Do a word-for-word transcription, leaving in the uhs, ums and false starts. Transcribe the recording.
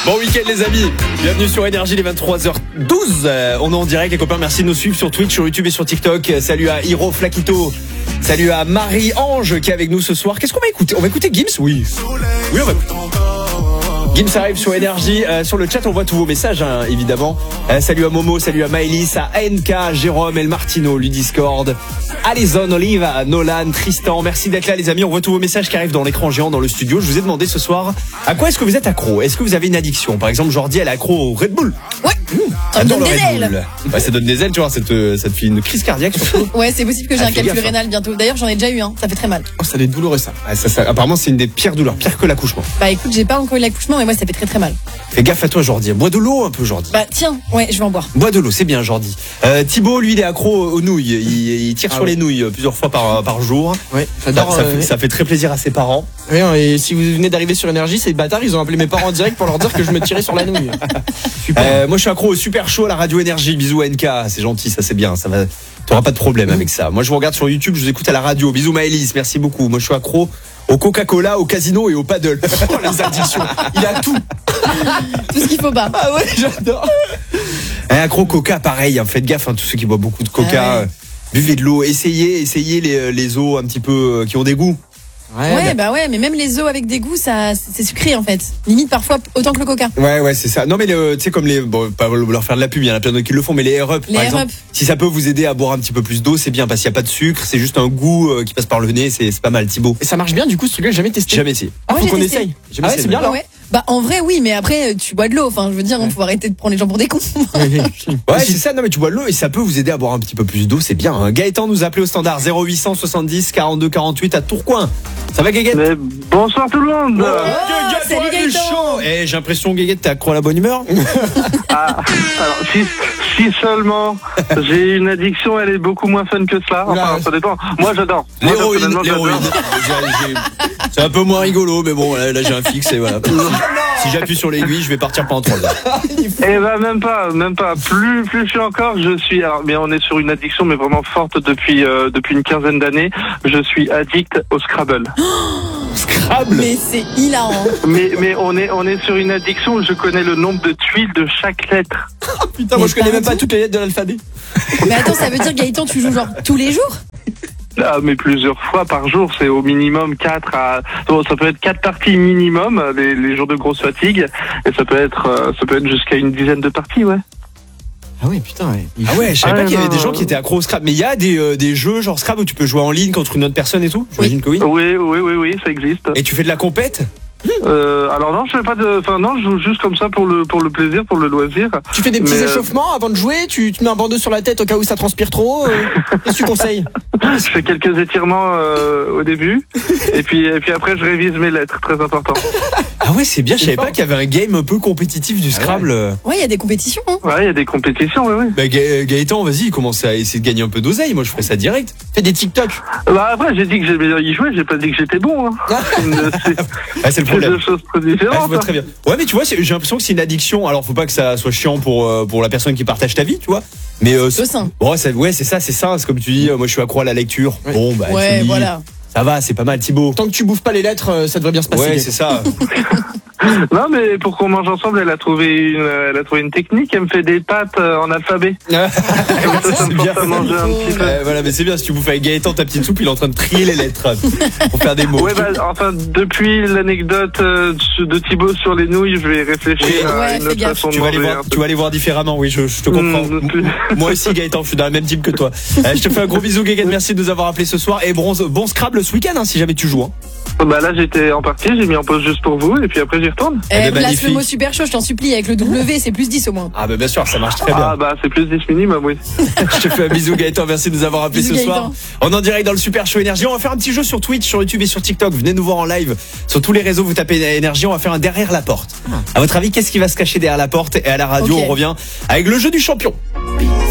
Bon week-end les amis, bienvenue sur Énergie, les vingt-trois heures douze. euh, On est en direct les copains, merci de nous suivre sur Twitch, sur YouTube et sur TikTok. Salut à Hiro Flaquito, salut à Marie-Ange qui est avec nous ce soir. Qu'est-ce qu'on va écouter? On va écouter Gims? Oui. Oui on va écouter. Gims arrive sur Énergie, euh, sur le chat on voit tous vos messages hein, évidemment. euh, Salut à Momo, salut à Maëlys, à A N K, Jérôme, El Martino, Ludiscord, Alison, Olive, Nolan, Tristan. Merci d'être là les amis, on voit tous vos messages qui arrivent dans l'écran géant dans le studio. Je vous ai demandé ce soir, à quoi est-ce que vous êtes accro? Est-ce que vous avez une addiction? Par exemple Jordi elle est accro au Red Bull. Ouais, mmh, ça me donne des ailes. Ouais, ça donne des ailes tu vois, ça te, ça te fait une crise cardiaque surtout. Ouais c'est possible que j'ai ah, un calcul gaffe, rénal bientôt. D'ailleurs j'en ai déjà eu un, ça fait très mal. Oh ça doit être douloureux ça. Ah, ça, ça apparemment c'est une des pires douleurs, pire que l'accouchement. Bah écoute j'ai pas encore eu l'accouchement mais moi ça fait très très mal. Fais gaffe à toi Jordi, bois de l'eau un peu Jordi. Bah tiens, ouais je vais en boire. Bois de l'eau, c'est bien Jordi. Euh, Thibaut lui il est accro aux nouilles, il, il tire ah sur ouais. les nouilles plusieurs fois par, par jour. Ouais, ça, j'adore. ça, euh, fait, ça fait très plaisir à ses parents. Oui, et si vous venez d'arriver sur Énergie, ces bâtards, ils ont appelé mes parents en direct pour leur dire que je me tirais sur la nouille. Super. Euh, moi je suis accro au super chaud à la radio Énergie, bisous à N K, c'est gentil, ça c'est bien, ça va. T'auras pas de problème avec ça. Moi je vous regarde sur YouTube, je vous écoute à la radio. Bisous Maëlys, merci beaucoup. Moi je suis accro au Coca-Cola, au casino et au paddle. Oh, les addictions, il a tout. Tout ce qu'il faut pas. Ah ouais, j'adore. Un accro Coca, pareil, hein, faites gaffe, hein, tous ceux qui boivent beaucoup de Coca, Ah ouais. euh, buvez de l'eau, essayez, essayez les, les eaux un petit peu euh, qui ont des goûts. Ouais bah ouais mais même les eaux avec des goûts ça c'est sucré en fait. Limite parfois autant que le coca. Ouais ouais c'est ça. Non mais le- tu sais comme les bon pas leur faire de la pub, il y en a plein d'autres qui le font mais les Air Up Les par Air exemple, Up. si ça peut vous aider à boire un petit peu plus d'eau, c'est bien parce qu'il y a pas de sucre, c'est juste un goût euh, qui passe par le nez, c'est c'est pas mal Thibaut. Et ça marche bien, du coup, ce truc-là, j'ai jamais testé. Jamais essayé. Ah, Moi, faut j'ai qu'on testé. essaye. Jamais Ah ouais, essayé, c'est bien mais- là. Ouais. Bah en vrai oui mais après tu bois de l'eau. Enfin je veux dire on faut arrêter de prendre les gens pour des cons. Ouais c'est ça, non mais tu bois de l'eau et ça peut vous aider à boire un petit peu plus d'eau, c'est bien. Hein. Gaëtan nous a appelé au standard zéro huit cent soixante-dix quarante-deux quarante-huit à Tourcoing. Ça va Gaëtan? Mais bonsoir tout le monde. Oh, salut, Gaëtan. Eh j'ai l'impression Gaëtan t'es accro à la bonne humeur. Ah, alors si, si seulement j'ai une addiction, elle est beaucoup moins fun que cela. Enfin, Ouais. ça dépend. Moi j'adore. Moi, L'héroïne, personnellement, j'adore. l'héroïne. J'ai- j'ai- C'est un peu moins rigolo, mais bon, là, là, j'ai un fixe et voilà. Si j'appuie sur l'aiguille, je vais partir pendant trois heures. Eh ben même pas, même pas. Plus, plus je suis encore, je suis. Alors, mais on est sur une addiction, mais vraiment forte depuis euh, depuis une quinzaine d'années. Je suis addict au Scrabble. Scrabble. Mais c'est hilarant. Mais mais on est on est sur une addiction où je connais le nombre de tuiles de chaque lettre. Putain, moi, je connais même pas partout. toutes les lettres de l'alphabet. Mais attends ça veut dire Gaëtan tu joues genre tous les jours? Ah, mais plusieurs fois par jour, c'est au minimum quatre à. Bon, ça peut être quatre parties minimum les, les jours de grosse fatigue, et ça peut être euh, ça peut être jusqu'à une dizaine de parties, ouais. Ah ouais, putain, ouais. Ah ouais, je savais Ah pas qu'il y avait non, des gens non. qui étaient accros au Scrabble. Mais il y a des, euh, des jeux genre Scrabble où tu peux jouer en ligne contre une autre personne et tout. J'imagine que oui. Oui, oui, oui, oui, ça existe. Et tu fais de la compète? Euh, alors non, je fais pas de. Enfin non, je joue juste comme ça pour le pour le plaisir, pour le loisir. Tu fais des petits Mais, euh, échauffements avant de jouer, tu te mets un bandeau sur la tête au cas où ça transpire trop. euh, Qu'est-ce que tu conseilles? Je fais quelques étirements euh, au début, et puis et puis après je révise mes lettres, très important. Ah ouais, c'est bien. Je savais fort. pas qu'il y avait un game un peu compétitif du Scrabble. Ouais il y a des compétitions hein. Ouais, il y a des compétitions, oui, oui. Bah, Ga- Gaëtan, vas-y, il commence à essayer de gagner un peu d'oseille. Moi, je ferais ça direct. Fais des TikTok. Bah après, j'ai dit que j'aimais y jouer, j'ai pas dit que j'étais bon. Hein. C'est une- c'est- Ah, c'est le c'est problème. deux choses très Ah, je différentes. vois très bien. Ouais, mais tu vois, c'est- j'ai l'impression que c'est une addiction. Alors, faut pas que ça soit chiant pour euh, pour la personne qui partage ta vie, tu vois. Mais euh, C'est sain. bon, ça, ouais, c'est ça, c'est ça. C'est comme tu dis. euh, moi, je suis accro à la lecture. Ouais. Bon, bah, tu Ouais lis. voilà. Ça va, c'est pas mal, Thibaut. Tant que tu bouffes pas les lettres, euh, ça devrait bien se passer. Ouais, Gaëtan. c'est ça. Non, mais pour qu'on mange ensemble, elle a trouvé une, elle a trouvé une technique. Elle me fait des pâtes euh, en alphabet. Comme ça, ça C'est me bien. force à manger un petit peu. Ouais, voilà, mais c'est bien. Si tu bouffes avec Gaëtan ta petite soupe, il est en train de trier les lettres pour faire des mots. Ouais, bah, enfin, depuis l'anecdote euh, de Thibaut sur les nouilles, je vais réfléchir Oui. à Ouais, une fais autre gaffe. façon de Tu vas, aller manger. voir, un peu. tu vas aller voir différemment, oui, je, je te comprends. Mm, plus. M- Moi aussi, Gaëtan, je suis dans la même team que toi. Euh, je te fais un gros bisou, Gaëtan. Merci de nous avoir appelé ce soir. Et bon, bon Scrabble ce week-end, hein, si jamais tu joues. Hein. Bah là, j'étais en partie, j'ai mis en pause juste pour vous, et puis après, j'y retourne. Elle est Eh, place magnifique. le mot super chaud je t'en supplie avec le W c'est plus dix au moins. Ah, bah, bien sûr, ça marche très bien. Ah bah, c'est plus dix minimum, oui. Je te fais un bisou Gaëtan, merci de nous avoir appelé Bisous, ce soir. Gaëtan. On est en direct dans le Super Show Énergie. On va faire un petit jeu sur Twitch, sur YouTube et sur TikTok. Venez nous voir en live sur tous les réseaux. Vous tapez Énergie. On va faire un derrière la porte. À votre avis, qu'est-ce qui va se cacher derrière la porte? Et à la radio, Ok. on revient avec le jeu du champion.